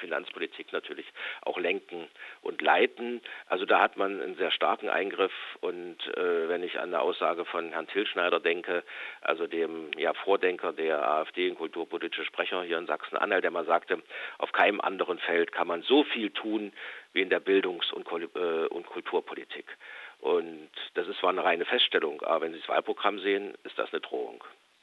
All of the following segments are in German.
Finanzpolitik natürlich auch lenken und leiten. Also da hat man einen sehr starken Eingriff und wenn ich an eine Aussage von Herrn Tilschneider denke, also dem Vordenker der AfD, kulturpolitische Sprecher hier in Sachsen-Anhalt, der mal sagte, auf keinem anderen Feld kann man so viel tun wie in der Bildungs- und Kulturpolitik. Und das ist zwar eine reine Feststellung, aber wenn Sie das Wahlprogramm sehen, ist das eine Drohung.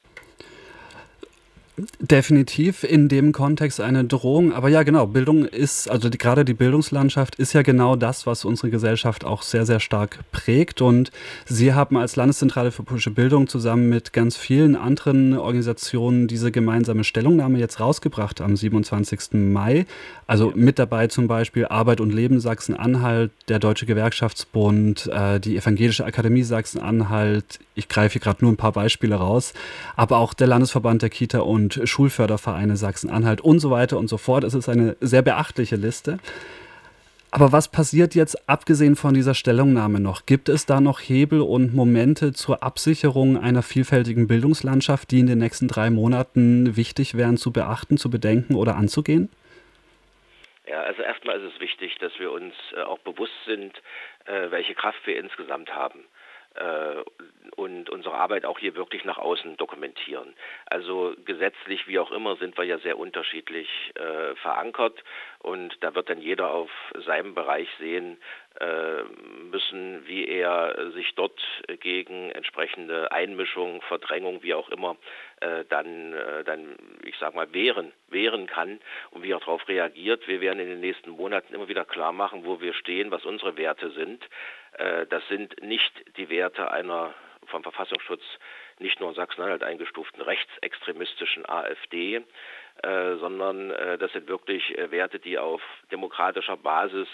Definitiv in dem Kontext eine Drohung. Aber ja, genau, Bildung ist, also gerade die Bildungslandschaft ist ja genau das, was unsere Gesellschaft auch sehr, sehr stark prägt. Und Sie haben als Landeszentrale für politische Bildung zusammen mit ganz vielen anderen Organisationen diese gemeinsame Stellungnahme jetzt rausgebracht am 27. Mai. Also mit dabei zum Beispiel Arbeit und Leben Sachsen-Anhalt, der Deutsche Gewerkschaftsbund, die Evangelische Akademie Sachsen-Anhalt. Ich greife hier gerade nur ein paar Beispiele raus. Aber auch der Landesverband der Kita- und Schulfördervereine Sachsen-Anhalt und so weiter und so fort. Es ist eine sehr beachtliche Liste. Aber was passiert jetzt, abgesehen von dieser Stellungnahme noch? Gibt es da noch Hebel und Momente zur Absicherung einer vielfältigen Bildungslandschaft, die in den nächsten 3 Monaten wichtig wären zu beachten, zu bedenken oder anzugehen? Ja, also erstmal ist es wichtig, dass wir uns auch bewusst sind, welche Kraft wir insgesamt haben. Und unsere Arbeit auch hier wirklich nach außen dokumentieren. Also gesetzlich, wie auch immer, sind wir ja sehr unterschiedlich verankert und da wird dann jeder auf seinem Bereich sehen müssen, wie er sich dort gegen entsprechende Einmischung, Verdrängung, wie auch immer, dann ich sag mal, wehren kann und wie er darauf reagiert. Wir werden in den nächsten Monaten immer wieder klar machen, wo wir stehen, was unsere Werte sind. Das sind nicht die Werte einer vom Verfassungsschutz nicht nur in Sachsen-Anhalt eingestuften rechtsextremistischen AfD, sondern das sind wirklich Werte, die auf demokratischer Basis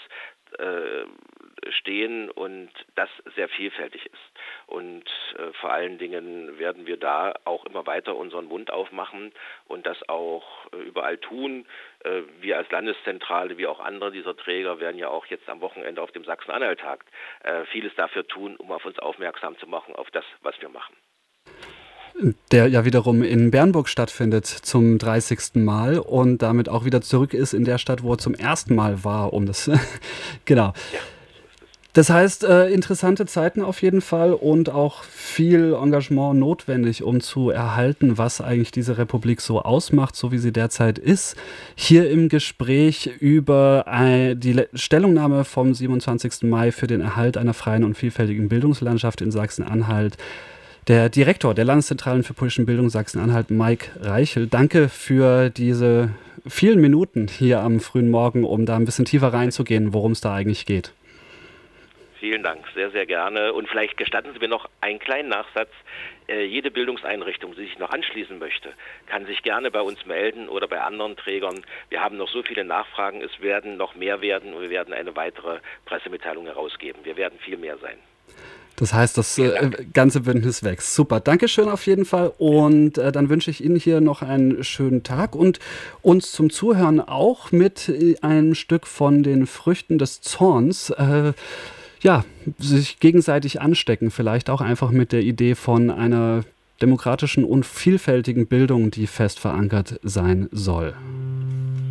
stehen und das sehr vielfältig ist. Und vor allen Dingen werden wir da auch immer weiter unseren Mund aufmachen und das auch überall tun. Wir als Landeszentrale, wie auch andere dieser Träger, werden ja auch jetzt am Wochenende auf dem Sachsen-Anhalt-Tag vieles dafür tun, um auf uns aufmerksam zu machen, auf das, was wir machen. Der ja wiederum in Bernburg stattfindet zum 30. Mal und damit auch wieder zurück ist in der Stadt, wo er zum ersten Mal war, genau. Ja. Das heißt, interessante Zeiten auf jeden Fall und auch viel Engagement notwendig, um zu erhalten, was eigentlich diese Republik so ausmacht, so wie sie derzeit ist. Hier im Gespräch über die Stellungnahme vom 27. Mai für den Erhalt einer freien und vielfältigen Bildungslandschaft in Sachsen-Anhalt. Der Direktor der Landeszentralen für politische Bildung Sachsen-Anhalt, Mike Reichel. Danke für diese vielen Minuten hier am frühen Morgen, um da ein bisschen tiefer reinzugehen, worum es da eigentlich geht. Vielen Dank, sehr, sehr gerne. Und vielleicht gestatten Sie mir noch einen kleinen Nachsatz. Jede Bildungseinrichtung, die sich noch anschließen möchte, kann sich gerne bei uns melden oder bei anderen Trägern. Wir haben noch so viele Nachfragen, es werden noch mehr werden und wir werden eine weitere Pressemitteilung herausgeben. Wir werden viel mehr sein. Das heißt, das ganze Bündnis wächst. Super, Dankeschön auf jeden Fall. Und dann wünsche ich Ihnen hier noch einen schönen Tag und uns zum Zuhören auch mit einem Stück von den Früchten des Zorns. Sich gegenseitig anstecken, vielleicht auch einfach mit der Idee von einer demokratischen und vielfältigen Bildung, die fest verankert sein soll.